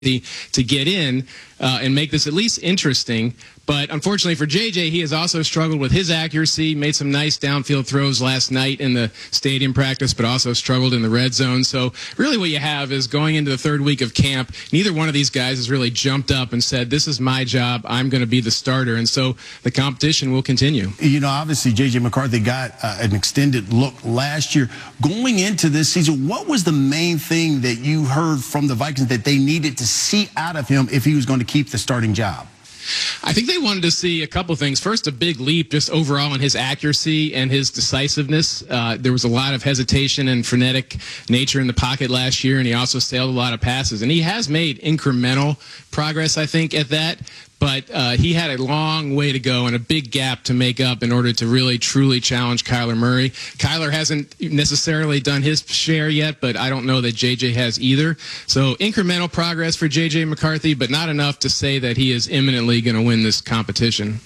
to get in and make this at least interesting. But unfortunately for JJ, he has also struggled with his accuracy, made some nice downfield throws last night in the stadium practice, but also struggled in the red zone. So really what you have is going into the third week of camp, neither one of these guys has really jumped up and said, this is my job, I'm going to be the starter. And so the competition will continue. You know, obviously JJ McCarthy got an extended look last year. Going into this season, what was the main thing that you heard from the Vikings that they needed to see out of him if he was going to keep the starting job? I think they wanted to see a couple things. First, a big leap just overall in his accuracy and his decisiveness. There was a lot of hesitation and frenetic nature in the pocket last year, and he also sailed a lot of passes. And he has made incremental progress, I think, at that. But he had a long way to go and a big gap to make up in order to really, truly challenge Kyler Murray. Kyler hasn't necessarily done his share yet, but I don't know that JJ has either. So incremental progress for JJ McCarthy, but not enough to say that he is imminently going to win this competition.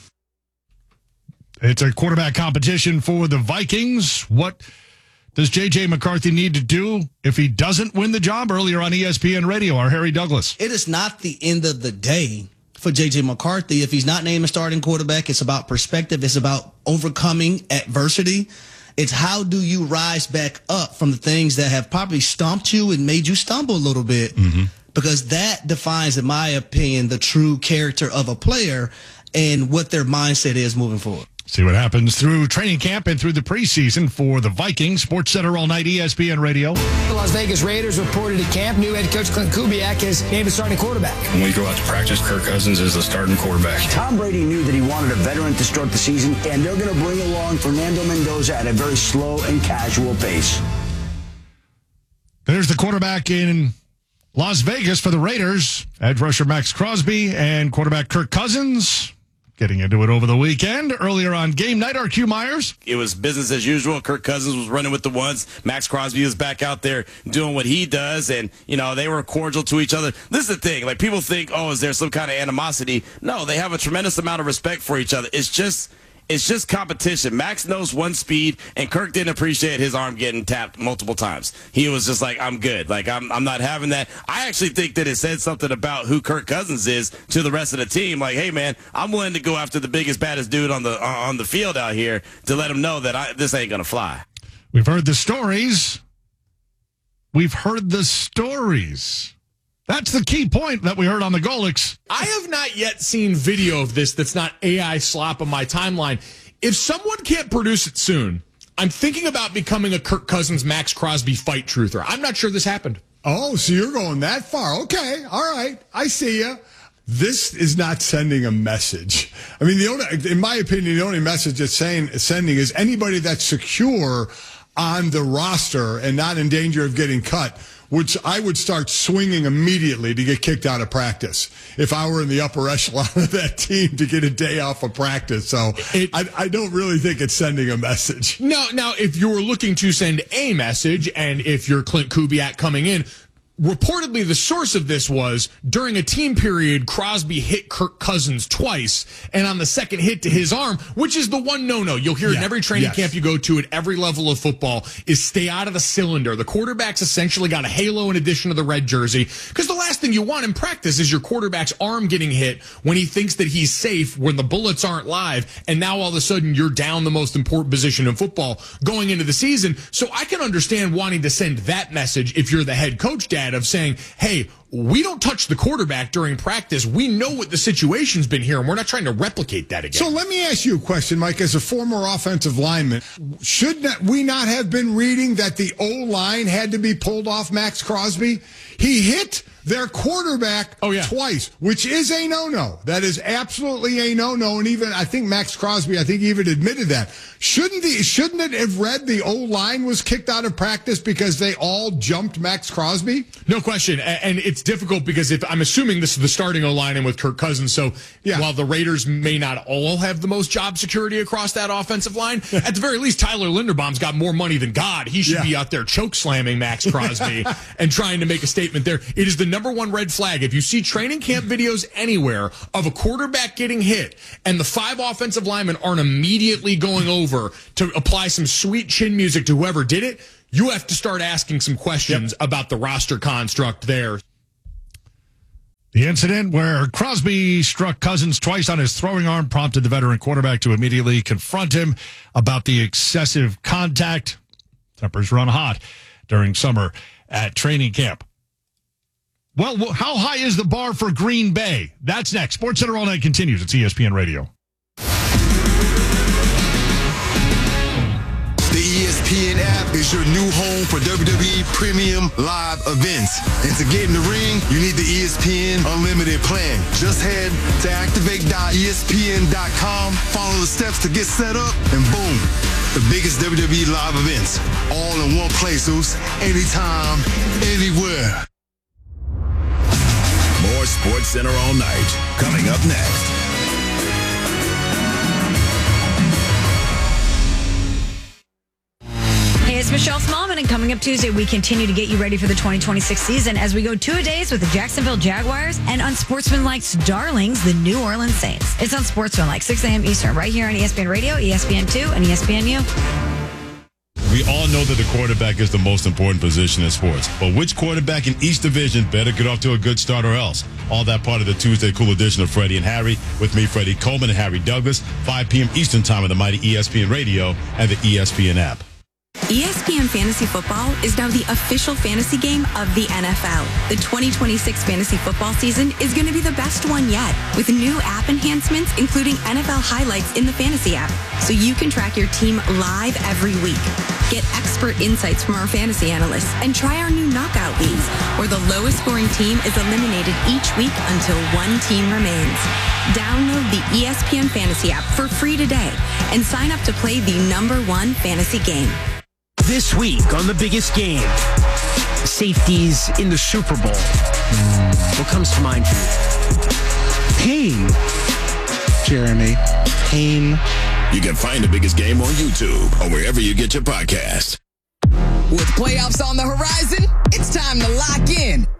It's a quarterback competition for the Vikings. What does JJ McCarthy need to do if he doesn't win the job? Earlier on ESPN Radio, our Harry Douglas. It is not the end of the day for J.J. McCarthy. If he's not named a starting quarterback, it's about perspective. It's about overcoming adversity. It's how do you rise back up from the things that have probably stomped you and made you stumble a little bit, because that defines, in my opinion, the true character of a player and what their mindset is moving forward. See what happens through training camp and through the preseason for the Vikings. Sports Center all night, ESPN Radio. The Las Vegas Raiders reported at camp new head coach Clint Kubiak is named a starting quarterback. When we go out to practice, Kirk Cousins is the starting quarterback. Tom Brady knew that he wanted a veteran to start the season, and they're going to bring along Fernando Mendoza at a very slow and casual pace. There's the quarterback in Las Vegas for the Raiders. Edge rusher Max Crosby and quarterback Kirk Cousins getting into it over the weekend. Earlier on game night, our Q Myers. It was business as usual. Kirk Cousins was running with the ones. Max Crosby was back out there doing what he does, and, you know, they were cordial to each other. This is the thing. Like, people think, oh, is there some kind of animosity? No, they have a tremendous amount of respect for each other. It's just competition. Max knows one speed, and Kirk didn't appreciate his arm getting tapped multiple times. He was just like, I'm good. Like, I'm not having that. I actually think that it said something about who Kirk Cousins is to the rest of the team. Like, hey, man, I'm willing to go after the biggest, baddest dude on the field out here to let him know that this ain't going to fly. We've heard the stories. That's the key point that we heard on the Golics. I have not yet seen video of this that's not AI slop on my timeline. If someone can't produce it soon, I'm thinking about becoming a Kirk Cousins, Max Crosby fight truther. I'm not sure this happened. Oh, so you're going that far. Okay, all right. I see you. This is not sending a message. I mean, in my opinion, the only message it's sending is anybody that's secure on the roster and not in danger of getting cut, which I would start swinging immediately to get kicked out of practice if I were in the upper echelon of that team to get a day off of practice. So I don't really think it's sending a message. No, now, if you were looking to send a message, and if you're Clint Kubiak coming in, reportedly, the source of this was during a team period, Crosby hit Kirk Cousins twice, and on the second hit to his arm, which is the one no-no. You'll hear it in every training camp you go to at every level of football, is stay out of the cylinder. The quarterback's essentially got a halo in addition to the red jersey, because the last thing you want in practice is your quarterback's arm getting hit when he thinks that he's safe, when the bullets aren't live, and now all of a sudden you're down the most important position in football going into the season. So I can understand wanting to send that message if you're the head coach, Dad, of saying, hey, we don't touch the quarterback during practice. We know what the situation's been here, and we're not trying to replicate that again. So let me ask you a question, Mike. As a former offensive lineman, should we not have been reading that the O-line had to be pulled off Max Crosby? He hit their quarterback twice, which is a no-no. That is absolutely a no-no. And even, I think Max Crosby, even admitted that. Shouldn't it have read the O-line was kicked out of practice because they all jumped Max Crosby? No question. And it's difficult because I'm assuming this is the starting O-line and with Kirk Cousins. So while the Raiders may not all have the most job security across that offensive line, at the very least, Tyler Linderbaum's got more money than God. He should be out there choke slamming Max Crosby and trying to make a statement there. It is the number one red flag. If you see training camp videos anywhere of a quarterback getting hit and the 5 offensive linemen aren't immediately going over to apply some sweet chin music to whoever did it, you have to start asking some questions about the roster construct there. The incident where Crosby struck Cousins twice on his throwing arm prompted the veteran quarterback to immediately confront him about the excessive contact. Tempers run hot during summer at training camp. Well, how high is the bar for Green Bay? That's next. SportsCenter All Night continues. It's ESPN Radio. The ESPN app is your new home for WWE Premium Live events. And to get in the ring, you need the ESPN Unlimited plan. Just head to activate.espn.com, follow the steps to get set up, and boom, the biggest WWE live events. All in one place, Zeus. Anytime, anywhere. More SportsCenter All Night coming up next. Hey, it's Michelle Smallman, and coming up Tuesday, we continue to get you ready for the 2026 season as we go 2-a-days with the Jacksonville Jaguars and Unsportsmanlike's darlings, the New Orleans Saints. It's Unsportsmanlike, 6 a.m. Eastern, right here on ESPN Radio, ESPN2, and ESPNU. We all know that the quarterback is the most important position in sports, but which quarterback in each division better get off to a good start or else? All that part of the Tuesday Cool edition of Freddie and Harry with me, Freddie Coleman, and Harry Douglas, 5 p.m. Eastern time on the mighty ESPN Radio and the ESPN app. ESPN Fantasy Football is now the official fantasy game of the NFL. The 2026 fantasy football season is going to be the best one yet, with new app enhancements, including NFL highlights in the fantasy app, so you can track your team live every week. Get expert insights from our fantasy analysts and try our new knockout leagues, where the lowest scoring team is eliminated each week until one team remains. Download the ESPN Fantasy app for free today and sign up to play the #1 fantasy game. This week on The Biggest Game, safeties in the Super Bowl. What comes to mind for you? Pain, Jeremy. Pain. You can find The Biggest Game on YouTube or wherever you get your podcasts. With playoffs on the horizon, it's time to lock in